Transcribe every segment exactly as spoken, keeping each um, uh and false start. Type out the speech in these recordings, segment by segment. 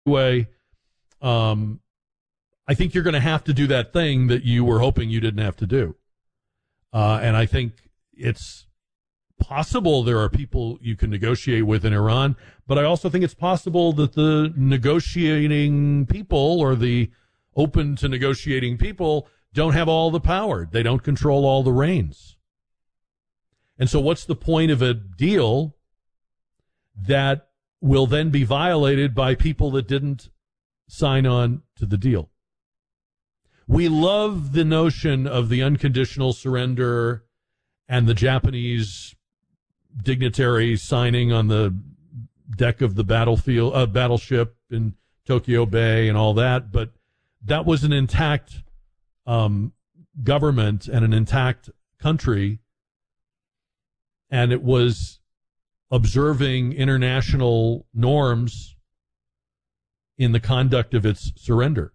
way, um, I think you're going to have to do that thing that you were hoping you didn't have to do. Uh, and I think it's possible there are people you can negotiate with in Iran, but I also think it's possible that the negotiating people or the open to negotiating people don't have all the power. They don't control all the reins. And so what's the point of a deal that will then be violated by people that didn't sign on to the deal? We love the notion of the unconditional surrender and the Japanese dignitary signing on the deck of the battlefield, uh, battleship in Tokyo Bay and all that, but that was an intact um, government and an intact country, and it was observing international norms in the conduct of its surrender.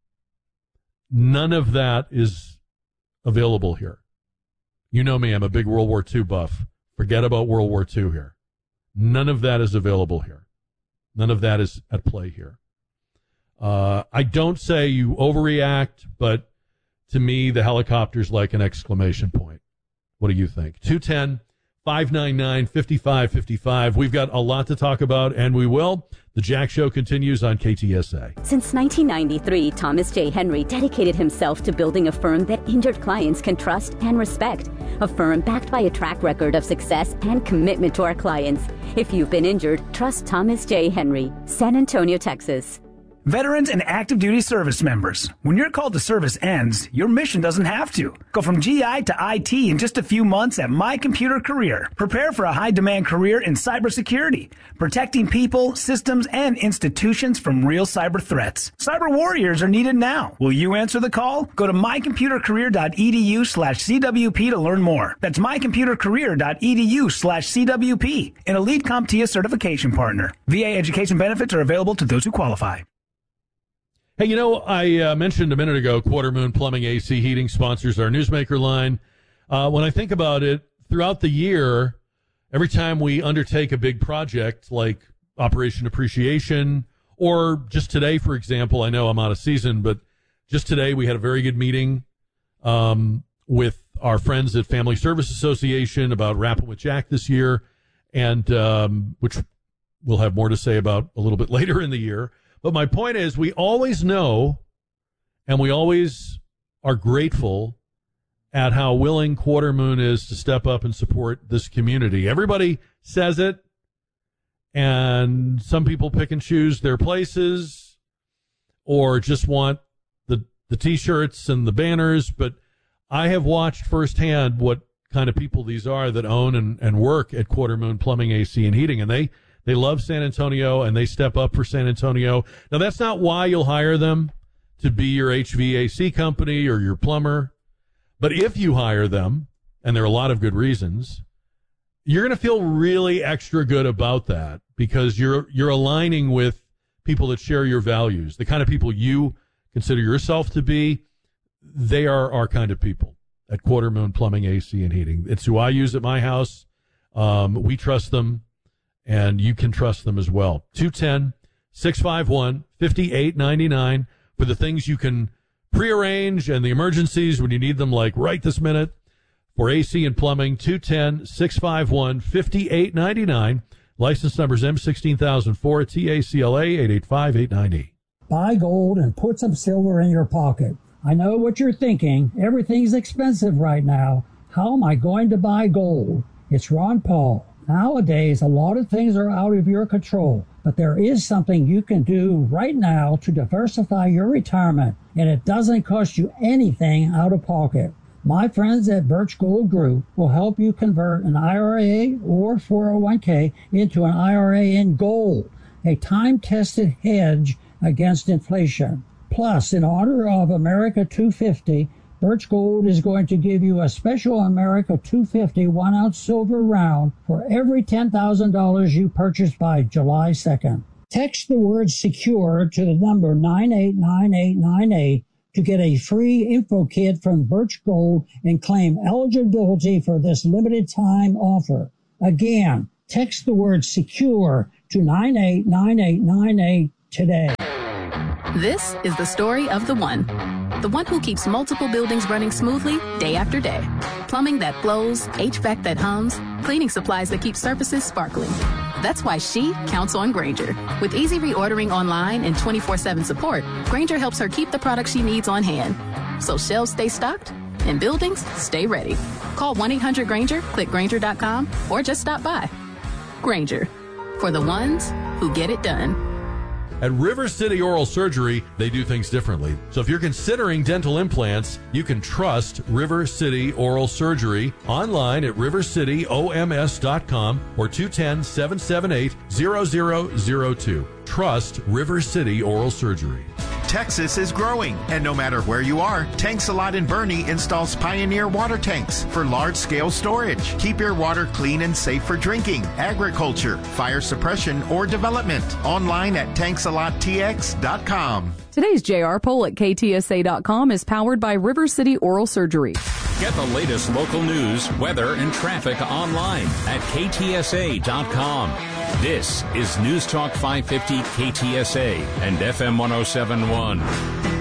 None of that is available here. You know me, I'm a big World War Two buff. Forget about World War Two here. None of that is available here. None of that is at play here. Uh, I don't say you overreact, but to me, the helicopter's like an exclamation point. What do you think? two one zero, five nine nine, five five five five. We've got a lot to talk about, and we will. The Jack Show continues on K T S A. Since nineteen ninety-three, Thomas J. Henry dedicated himself to building a firm that injured clients can trust and respect. A firm backed by a track record of success and commitment to our clients. If you've been injured, trust Thomas J. Henry. San Antonio, Texas. Veterans and active duty service members, when your call to service ends, your mission doesn't have to. Go from G I to I T in just a few months at My Computer Career. Prepare for a high-demand career in cybersecurity, protecting people, systems, and institutions from real cyber threats. Cyber warriors are needed now. Will you answer the call? Go to mycomputercareer.edu slash CWP to learn more. That's mycomputercareer.edu slash CWP, an elite CompTIA certification partner. V A education benefits are available to those who qualify. Hey, you know, I uh, mentioned a minute ago, Quarter Moon Plumbing A C Heating sponsors our Newsmaker line. Uh, when I think about it, throughout the year, every time we undertake a big project like Operation Appreciation, or just today, for example, I know I'm out of season, but just today we had a very good meeting um, with our friends at Family Service Association about Rapping with Jack this year, and um, which we'll have more to say about a little bit later in the year. But my point is, we always know, and we always are grateful at how willing Quarter Moon is to step up and support this community. Everybody says it, and some people pick and choose their places or just want the, the T-shirts and the banners. But I have watched firsthand what kind of people these are that own and, and work at Quarter Moon Plumbing, A C, and Heating, and they They love San Antonio, and they step up for San Antonio. Now, that's not why you'll hire them to be your H V A C company or your plumber. But if you hire them, and there are a lot of good reasons, you're going to feel really extra good about that because you're you're aligning with people that share your values. The kind of people you consider yourself to be, they are our kind of people at Quarter Moon Plumbing, A C, and Heating. It's who I use at my house. Um, we trust them. And you can trust them as well. two one zero, six five one, five eight nine nine for the things you can prearrange and the emergencies when you need them, like right this minute. For A C and plumbing, two one zero, six five one, five eight nine nine. License number is M one six zero zero four, T A C L A eight eight five eight nine E. Buy gold and put some silver in your pocket. I know what you're thinking. Everything's expensive right now. How am I going to buy gold? It's Ron Paul. Nowadays, a lot of things are out of your control, but there is something you can do right now to diversify your retirement, and it doesn't cost you anything out of pocket. My friends at Birch Gold Group will help you convert an I R A or four oh one k into an I R A in gold, a time-tested hedge against inflation. Plus, in honor of America two fifty, Birch Gold is going to give you a special America two fifty one-ounce silver round for every ten thousand dollars you purchase by July second. Text the word SECURE to the number nine eight nine eight nine eight to get a free info kit from Birch Gold and claim eligibility for this limited time offer. Again, text the word SECURE to nine eight nine eight nine eight today. This is the story of the one. The one who keeps multiple buildings running smoothly day after day. Plumbing that flows, H V A C that hums, cleaning supplies that keep surfaces sparkling. That's why she counts on Grainger. With easy reordering online and twenty-four seven support, Grainger helps her keep the products she needs on hand. So shelves stay stocked and buildings stay ready. Call one eight hundred Grainger, click Grainger dot com, or just stop by. Grainger, for the ones who get it done. At River City Oral Surgery, they do things differently. So if you're considering dental implants, you can trust River City Oral Surgery online at river city o m s dot com or two one zero, seven seven eight, zero zero zero two. Trust River City Oral Surgery. Texas is growing, and no matter where you are, Tanks a Lot in Bernie installs Pioneer water tanks for large-scale storage. Keep your water clean and safe for drinking, agriculture, fire suppression, or development. Online at tanks a lot t x dot com. Today's J R poll at K T S A dot com is powered by River City Oral Surgery. Get the latest local news, weather, and traffic online at K T S A dot com. This is News Talk five fifty K T S A and F M one oh seven point one.